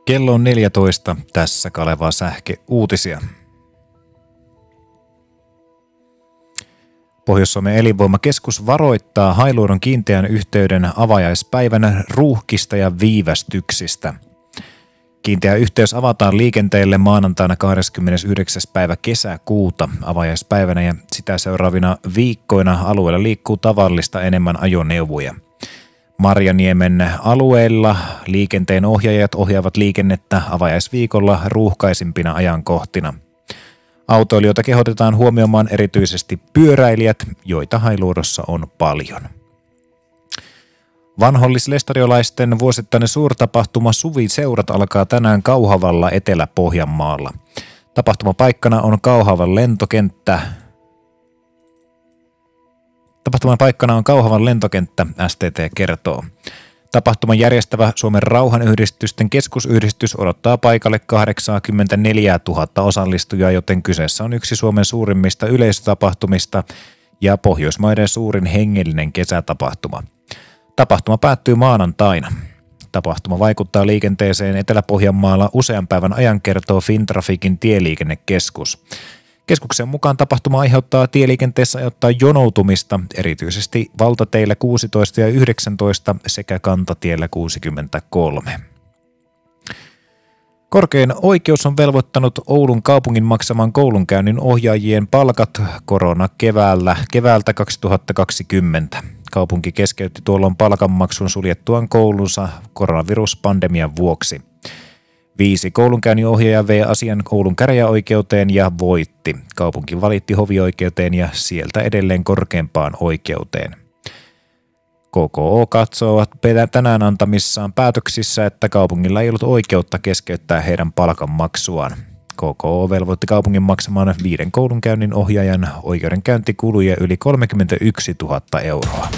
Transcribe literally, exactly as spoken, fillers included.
Kello on neljätoista, tässä Kaleva Sähke uutisia. Pohjois-Suomen elinvoimakeskus varoittaa Hailuodon kiinteän yhteyden avajaispäivänä ruuhkista ja viivästyksistä. Kiinteä yhteys avataan liikenteelle maanantaina kahdeskymmenesyhdeksäs päivä kesäkuuta avajaispäivänä ja sitä seuraavina viikkoina alueella liikkuu tavallista enemmän ajoneuvoja. Marjaniemen alueella liikenteen ohjaajat ohjaavat liikennettä avajaisviikolla ruuhkaisimpina ajankohtina. Autoilijoita kehotetaan huomioimaan erityisesti pyöräilijät, joita Hailuodossa on paljon. Vanhollislestariolaisten vuosittainen suurtapahtuma Suviseurat alkaa tänään Kauhavalla Etelä-Pohjanmaalla. Tapahtumapaikkana on Kauhavan lentokenttä. Tapahtuman paikkana on Kauhavan lentokenttä, S T T kertoo. Tapahtuman järjestävä Suomen rauhanyhdistysten keskusyhdistys odottaa paikalle kahdeksankymmentäneljätuhatta osallistujaa, joten kyseessä on yksi Suomen suurimmista yleisötapahtumista ja Pohjoismaiden suurin hengellinen kesätapahtuma. Tapahtuma päättyy maanantaina. Tapahtuma vaikuttaa liikenteeseen Etelä-Pohjanmaalla usean päivän ajan, kertoo Fintrafikin tieliikennekeskus. Keskuksen mukaan tapahtuma aiheuttaa tieliikenteessä aiheuttaa jonoutumista, erityisesti valtateillä kuusitoista ja yhdeksäntoista sekä kantatiellä kuusikymmentäkolme. Korkein oikeus on velvoittanut Oulun kaupungin maksamaan koulunkäynnin ohjaajien palkat korona keväällä, keväältä kaksituhattakaksikymmentä. Kaupunki keskeytti tuolloin palkanmaksun suljettuaan koulunsa koronaviruspandemian vuoksi. Viisi koulunkäynnin ohjaaja vei asian Oulun käräjäoikeuteen ja voitti. Kaupunki valitti hovioikeuteen ja sieltä edelleen korkeimpaan oikeuteen. K K O katsoo tänään antamissaan päätöksissä, että kaupungilla ei ollut oikeutta keskeyttää heidän palkanmaksuaan. K K O velvoitti kaupungin maksamaan viiden koulunkäynnin ohjaajan oikeudenkäyntikuluja yli kolmekymmentäyksituhatta euroa.